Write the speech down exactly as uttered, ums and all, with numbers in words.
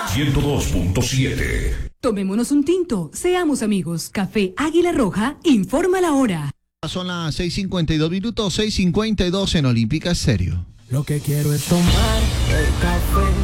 ciento dos punto siete. Tomémonos un tinto, seamos amigos. Café Águila Roja, informa la hora. Son las seis cincuenta y dos minutos, seis cincuenta y dos en Olímpica Estéreo. Lo que quiero es tomar el café.